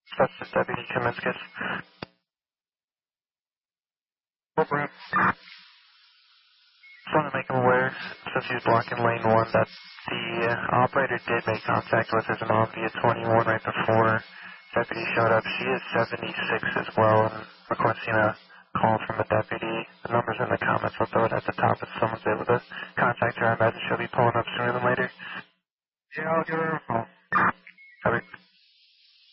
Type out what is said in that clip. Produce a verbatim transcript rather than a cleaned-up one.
That's just Deputy Kaminskas. Oh, Brent. Just want to make him aware, since he's blocking lane one, that the uh, operator did make contact with his mom via twenty-one right before deputy showed up. She is seventy-six as well and requesting a call from a deputy. The number's in the comments. We'll throw it at the top if someone's able to contact her. I imagine she'll be pulling up sooner than later. Yeah, I'll give her a call. Have a